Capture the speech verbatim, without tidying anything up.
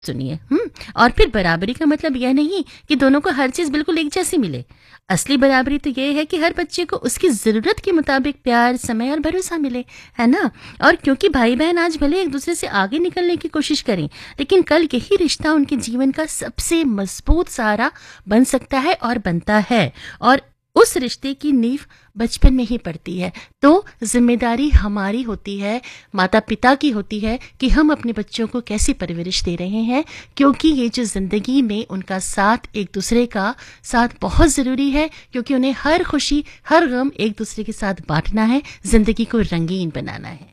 सुनिए। हम्म और फिर बराबरी का मतलब यह नहीं कि दोनों को हर चीज बिल्कुल एक जैसी मिले। असली बराबरी तो यह है कि हर बच्चे को उसकी जरूरत के मुताबिक प्यार, समय और भरोसा मिले, है ना। और क्योंकि भाई बहन आज भले एक दूसरे से आगे निकलने की कोशिश करें, लेकिन कल यही रिश्ता उनके जीवन का सबसे मजबूत सहारा बन सकता है और बनता है। और उस रिश्ते की नींव बचपन में ही पड़ती है। तो जिम्मेदारी हमारी होती है, माता पिता की होती है, कि हम अपने बच्चों को कैसी परवरिश दे रहे हैं, क्योंकि ये जो जिंदगी में उनका साथ, एक दूसरे का साथ बहुत ज़रूरी है, क्योंकि उन्हें हर खुशी हर गम एक दूसरे के साथ बांटना है, जिंदगी को रंगीन बनाना है।